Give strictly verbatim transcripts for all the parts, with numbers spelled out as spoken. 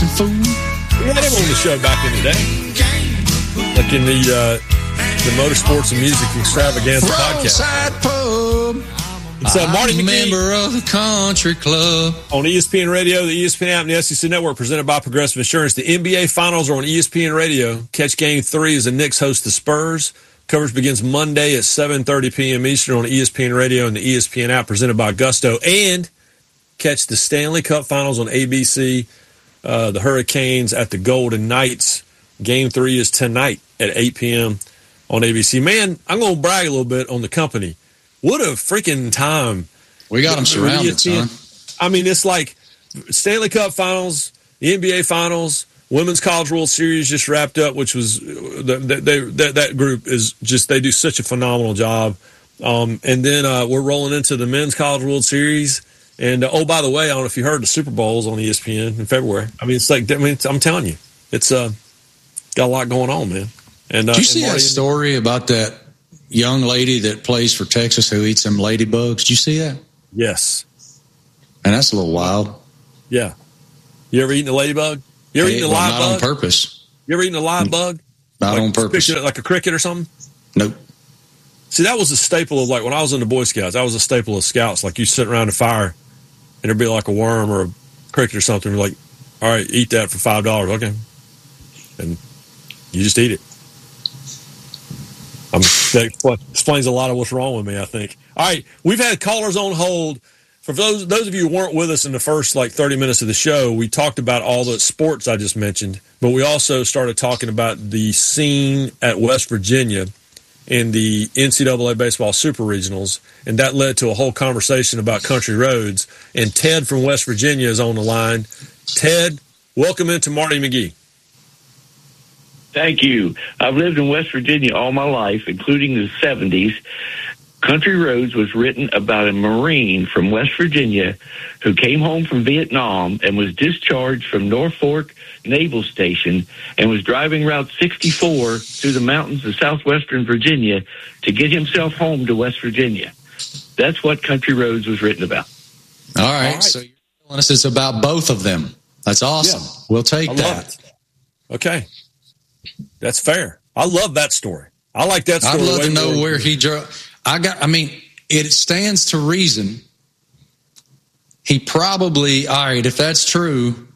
dancing fool. We had him on the show back in the day, like in the uh, the Motorsports and Music Extravaganza Roadside podcast. Pub. It's uh, Marty I'm a McGee member of the country club. on E S P N Radio, the E S P N app, and the S E C Network, presented by Progressive Insurance. The N B A Finals are on E S P N Radio. Catch Game three as the Knicks host the Spurs. Coverage begins Monday at seven thirty p.m. Eastern on E S P N Radio and the E S P N app, presented by Gusto. And catch the Stanley Cup Finals on A B C. Uh, the Hurricanes at the Golden Knights. Game three is tonight at eight p.m. on A B C. Man, I'm going to brag a little bit on the company. What a freaking time. We got them surrounded, son. I mean, it's like Stanley Cup Finals, the N B A Finals, Women's College World Series just wrapped up, which was they, they, that, that group is just, they do such a phenomenal job. Um, and then uh, we're rolling into the Men's College World Series. And, uh, oh, by the way, I don't know if you heard the Super Bowl's on E S P N in February. I mean, it's like, I mean, it's, I'm telling you, it's uh, got a lot going on, man. And uh, Did you see and Marty, that story about that young lady that plays for Texas who eats some ladybugs? Did you see that? Yes. And that's a little wild. Yeah. You ever eaten a ladybug? You ever Hey, eaten a well, live not bug? on purpose. You ever eaten a live bug? Not like, on purpose. Like a cricket or something? Nope. See, that was a staple of, like, when I was in the Boy Scouts, that was a staple of Scouts. Like, you sit around a fire, and there'd be like a worm or a cricket or something. You're like, all right, eat that for five dollars. Okay. And you just eat it. Um, that explains a lot of what's wrong with me, I think. All right, we've had callers on hold. For those those of you who weren't with us in the first, like, thirty minutes of the show, we talked about all the sports I just mentioned, but we also started talking about the scene at West Virginia in the N C double A Baseball Super Regionals, and that led to a whole conversation about country roads. And Ted from West Virginia is on the line. Ted, welcome into Marty McGee. Thank you. I've lived in West Virginia all my life, including the seventies. Country Roads was written about a Marine from West Virginia who came home from Vietnam and was discharged from Norfolk Naval Station and was driving Route sixty-four through the mountains of southwestern Virginia to get himself home to West Virginia. That's what Country Roads was written about. All right. All right. So you're telling us it's about both of them. That's awesome. Yeah. We'll take I that. love it. Okay. That's fair. I love that story. I like that story. I'd love way to know more. where he drove. I got, I mean, it stands to reason. He probably, all right, if that's true,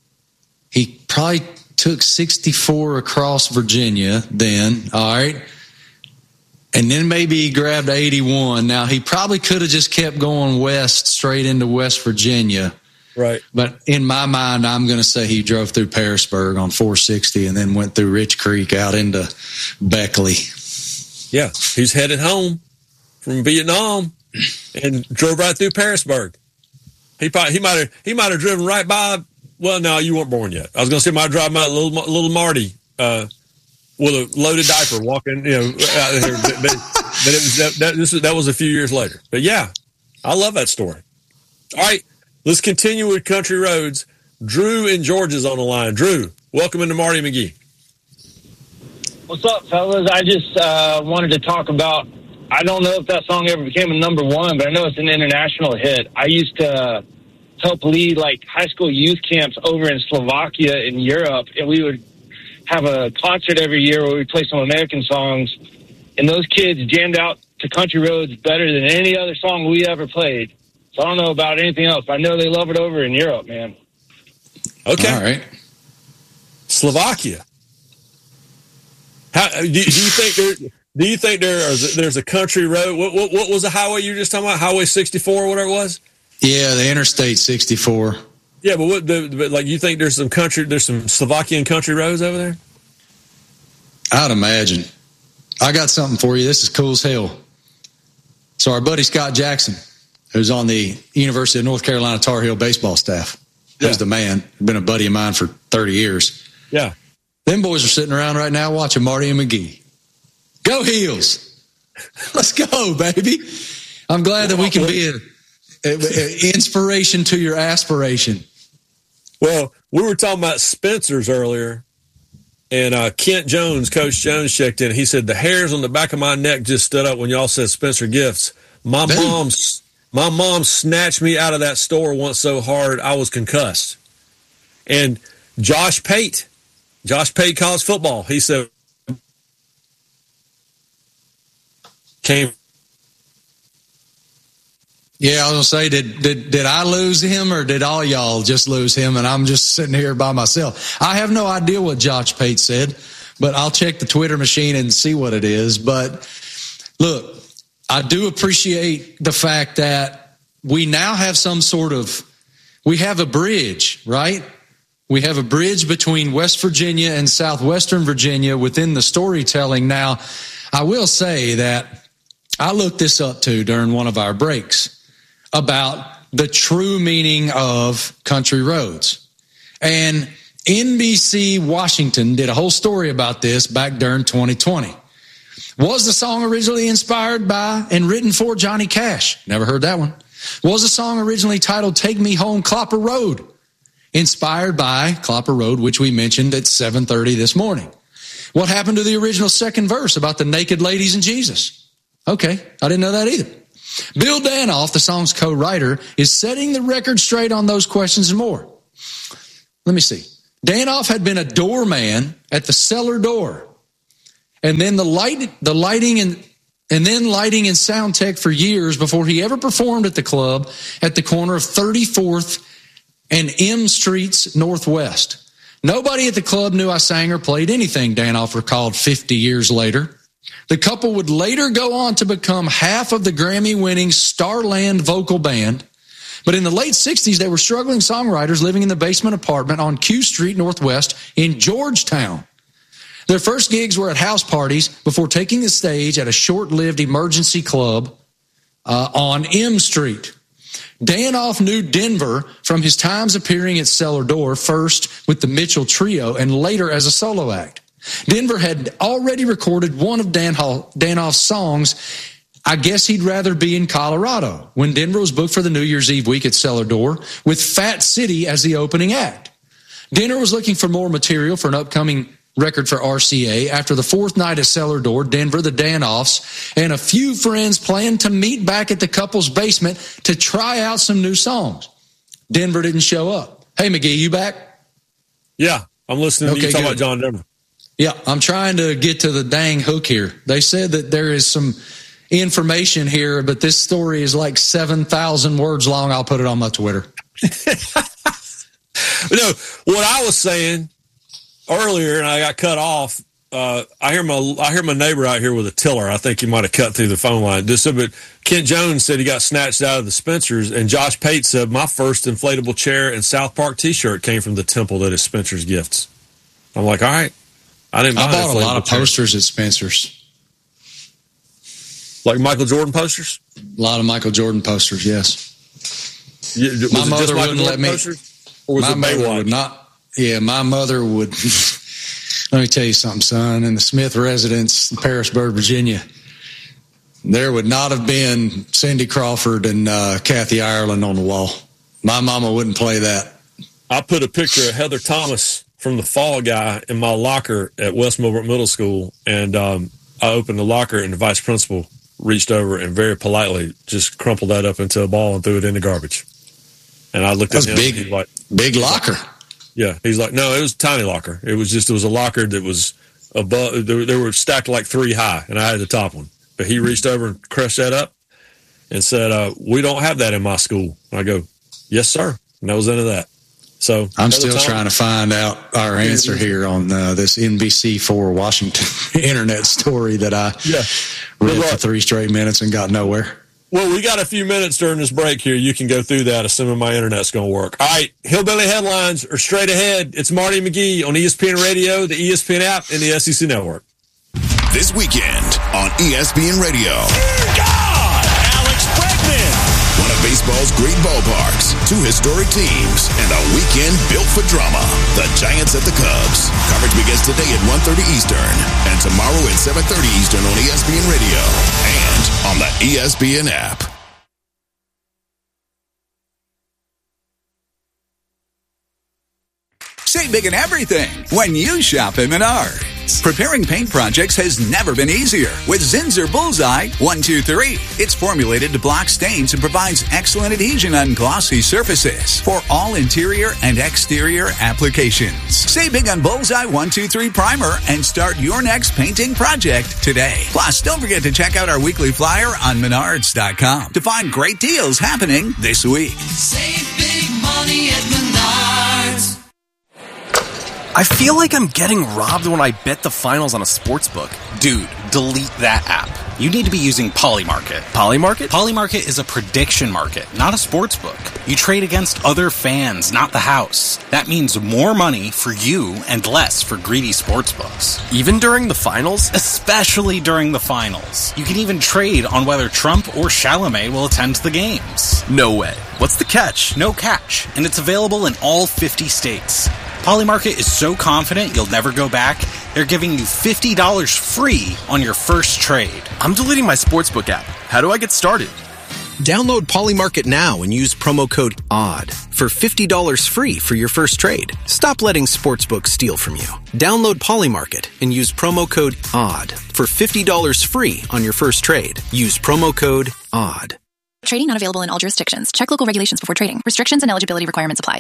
he probably took sixty-four across Virginia then, all right? And then maybe he grabbed eighty-one. Now, he probably could have just kept going west, straight into West Virginia. Right. But in my mind, I'm going to say he drove through Pearisburg on four sixty and then went through Rich Creek out into Beckley. Yeah. He's headed home from Vietnam and drove right through Pearisburg. He probably, he might have he might have driven right by. Well, no, you weren't born yet. I was going to say, might drive by little little Marty uh, with a loaded diaper walking, you know, out of here. But, but it was that, that this that was a few years later. But yeah, I love that story. All right, let's continue with Country Roads. Drew in Georgia's on the line. Drew, welcome into Marty McGee. What's up, fellas? I just uh, wanted to talk about, I don't know if that song ever became a number one, but I know it's an international hit. I used to help lead, like, high school youth camps over in Slovakia in Europe, and we would have a concert every year where we'd play some American songs, and those kids jammed out to Country Roads better than any other song we ever played. So I don't know about anything else, but I know they love it over in Europe, man. Okay. All right. Slovakia. How do, do you think there? Do you think there is there's a country road? What, what what was the highway you were just talking about? Highway sixty-four, or whatever it was. Yeah, the Interstate sixty-four. Yeah, but what? The, but like, you think there's some country? There's some Slovakian country roads over there? I'd imagine. I got something for you. This is cool as hell. So our buddy Scott Jackson, who's on the University of North Carolina Tar Heel baseball staff, Yeah. who's the man, been a buddy of mine for thirty years. Yeah. Them boys are sitting around right now watching Marty and McGee. Go Heels. Let's go, baby. I'm glad that we can be an inspiration to your aspiration. Well, we were talking about Spencer's earlier, and uh, Kent Jones, Coach Jones, checked in. He said, the hairs on the back of my neck just stood up when y'all said Spencer Gifts. My Dude. mom, my mom snatched me out of that store once so hard I was concussed. And Josh Pate. Josh Pate college football. He said, came. Yeah, I was going to say, did, did did I lose him or did all y'all just lose him and I'm just sitting here by myself? I have no idea what Josh Pate said, but I'll check the Twitter machine and see what it is. But look, I do appreciate the fact that we now have some sort of, we have a bridge, right? We have a bridge between West Virginia and Southwestern Virginia within the storytelling. Now, I will say that I looked this up too during one of our breaks about the true meaning of country roads. And N B C Washington did a whole story about this back during twenty twenty. Was the song originally inspired by and written for Johnny Cash? Never heard that one. Was the song originally titled Take Me Home, Clopper Road? Inspired by Clopper Road, which we mentioned at seven thirty this morning. What happened to the original second verse about the naked ladies and Jesus? Okay, I didn't know that either. Bill Danoff, the song's co-writer, is setting the record straight on those questions and more. Let me see. Danoff had been a doorman at the cellar door, and then the light, the lighting and and then lighting and sound tech for years before he ever performed at the club at the corner of thirty-fourth and M Streets Northwest. Nobody at the club knew I sang or played anything, Danoff recalled fifty years later. The couple would later go on to become half of the Grammy-winning Starland vocal band. But in the late sixties, they were struggling songwriters living in the basement apartment on Q Street Northwest in Georgetown. Their first gigs were at house parties before taking the stage at a short-lived emergency club uh, on M Street. Danoff knew Denver from his times appearing at Cellar Door, first with the Mitchell Trio and later as a solo act. Denver had already recorded one of Dan Danoff's songs, I Guess He'd Rather Be in Colorado, when Denver was booked for the New Year's Eve week at Cellar Door with Fat City as the opening act. Denver was looking for more material for an upcoming record for R C A. After the fourth night at Cellar Door, Denver, the Danoffs, and a few friends planned to meet back at the couple's basement to try out some new songs. Denver didn't show up. Hey, McGee, you back? Yeah, I'm listening to okay, you talk good. about John Denver. Yeah, I'm trying to get to the dang hook here. They said that there is some information here, but this story is like seven thousand words long. I'll put it on my Twitter. No, what I was saying earlier, and I got cut off, uh, I hear my I hear my neighbor out here with a tiller. I think he might have cut through the phone line. Just, but Kent Jones said he got snatched out of the Spencers, and Josh Pate said, my first inflatable chair and South Park t-shirt came from the temple that is Spencer's Gifts. I'm like, all right. I didn't buy I bought a lot of chair. posters at Spencer's. Like Michael Jordan posters? A lot of Michael Jordan posters, yes. Yeah, was my it mother just Michael wouldn't let Jordan me. posters? Or was my it mother Baywatch? would not. Yeah, my mother would. Let me tell you something, son. In the Smith residence, in Parisburg, Virginia, there would not have been Cindy Crawford and uh, Kathy Ireland on the wall. My mama wouldn't play that. I put a picture of Heather Thomas from the Fall Guy in my locker at West Millbrook Middle School, and um, I opened the locker, and the vice principal reached over and very politely just crumpled that up into a ball and threw it in the garbage. And I looked That's at him. big, and he's like, big locker. Yeah, he's like, no, it was a tiny locker. It was just, it was a locker that was above, they were, they were stacked like three high, and I had the top one. But he reached over and crushed that up and said, uh, we don't have that in my school. And I go, yes, sir. And that was into that. So I'm still trying to find out our answer here on uh, this N B C four Washington internet story that I yeah. read for three straight minutes and got nowhere. Well, we got a few minutes during this break here. You can go through that, assuming my internet's going to work. All right, Hillbilly Headlines are straight ahead. It's Marty McGee on E S P N Radio, the E S P N app, and the S E C Network. This weekend on E S P N Radio. God! Alex Bregman! One of baseball's great ballparks, two historic teams, and a weekend built for drama. The Giants at the Cubs. Coverage begins today at one thirty Eastern and tomorrow at seven thirty Eastern on E S P N Radio and on the E S P N app. Save big in everything when you shop at Menard. points. Preparing paint projects has never been easier with Zinsser Bullseye one two three. It's formulated to block stains and provides excellent adhesion on glossy surfaces for all interior and exterior applications. Say big on Bullseye one two three Primer and start your next painting project today. Plus, don't forget to check out our weekly flyer on Menards dot com to find great deals happening this week. Save big money at Menards. I feel like I'm getting robbed when I bet the finals on a sports book. Dude, delete that app. You need to be using Polymarket. Polymarket? Polymarket is a prediction market, not a sports book. You trade against other fans, not the house. That means more money for you and less for greedy sports books. Even during the finals? Especially during the finals. You can even trade on whether Trump or Chalamet will attend the games. No way. What's the catch? No catch, and it's available in all fifty states. Polymarket is so confident you'll never go back, they're giving you fifty dollars free on your first trade. I'm deleting my sportsbook app. How do I get started? Download Polymarket now and use promo code O D D for fifty dollars free for your first trade. Stop letting sportsbooks steal from you. Download Polymarket and use promo code O D D for fifty dollars free on your first trade. Use promo code O D D. Trading not available in all jurisdictions. Check local regulations before trading. Restrictions and eligibility requirements apply.